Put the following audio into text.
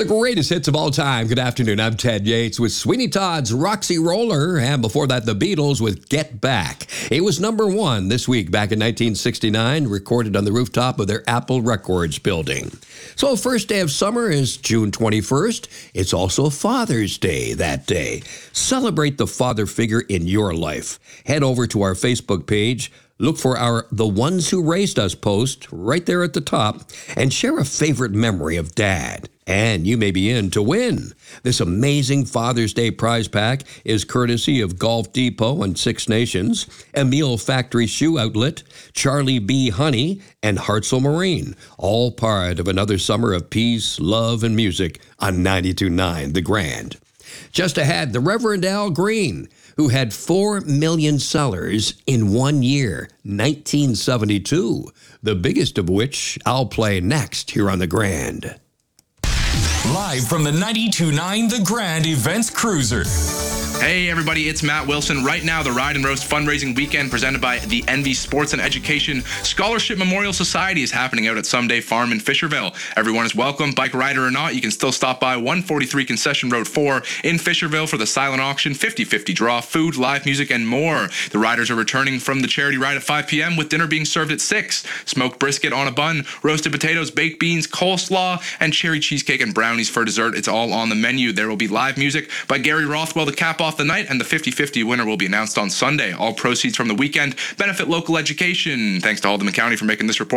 The greatest hits of all time. Good afternoon. I'm Ted Yates with Sweeney Todd's Roxy Roller, and before that, the Beatles with Get Back. It was number one this week back in 1969, recorded on the rooftop of their Apple Records building. So, first day of summer is June 21st. It's also Father's Day that day. Celebrate the father figure in your life. Head over to our Facebook page. Look for our The Ones Who Raised Us post right there at the top and share a favorite memory of Dad. And you may be in to win. This amazing Father's Day prize pack is courtesy of Golf Depot and Six Nations, Emile Factory Shoe Outlet, Charlie B. Honey, and Hartzell Marine. All part of another summer of peace, love, and music on 92.9 The Grand. Just ahead, the Reverend Al Green, who had 4 million sellers in 1 year, 1972, the biggest of which I'll play next here on The Grand. Live from the 92.9 The Grand Events Cruiser. Hey everybody, it's Matt Wilson. Right now, the Ride and Roast fundraising weekend presented by the Envy Sports and Education Scholarship Memorial Society is happening out at Someday Farm in Fisherville. Everyone is welcome. Bike rider or not, you can still stop by 143 Concession Road 4 in Fisherville for the silent auction, 50/50 draw, food, live music, and more. The riders are returning from the charity ride at 5 p.m. with dinner being served at 6. Smoked brisket on a bun, roasted potatoes, baked beans, coleslaw, and cherry cheesecake and brownies for dessert. It's all on the menu. There will be live music by Gary Rothwell to cap off the night, and the 50/50 winner will be announced on Sunday. All proceeds from the weekend benefit local education. Thanks to Haldeman County for making this report.